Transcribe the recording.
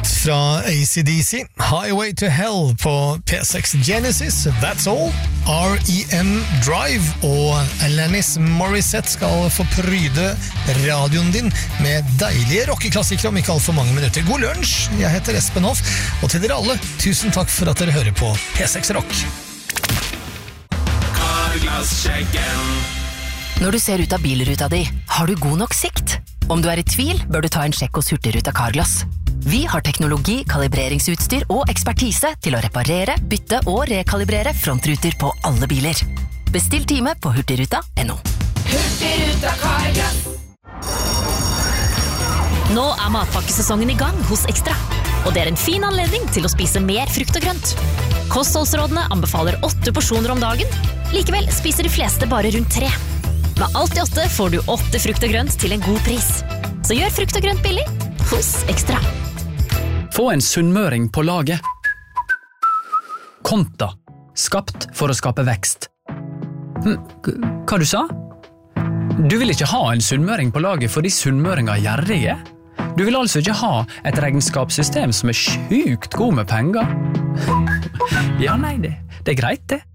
låt fra AC/DC, Highway to Hell på P6 Genesis, That's All, R.E.M. Drive og Alanis Morissette skal få pryde radioen din med deilige rockeklassikere om ikke alt for mange minutter. God lunsj, jeg heter Espen Hoff, og til dere alle, tusen takk for at dere hører på P6 Rock. Når du ser ut av bilruta di, har du god nok sikt? Om du er i tvil, bør du ta en sjekk hos Hurtigruten Carglass. Vi har teknologi, kalibreringsutstyr og ekspertise til å reparere, bytte og rekalibrere frontruter på alle biler. Bestill time på hurtigruta.no. Hurtigruten Carglass. Nå er matpakkesesongen i gang hos Extra, og det er en fin anledning til å spise mer frukt og grønt. Kostholdsrådene anbefaler 8 porsjoner om dagen, likevel spiser de fleste bare rundt 3. Med alt i 8 får du 8 frukt og grønt til en god pris. Så gjør frukt og grønt billig hos Extra. Få en sunnmøring på laget. Konta. Skapt for å skape vekst. Hva du sa? Du vil ikke ha en sunnmøring på laget fordi sunnmøringer er gjerrige? Du vil altså ikke ha et regnskapssystem som er sjukt god med penger? Ja, nei, det er greit det.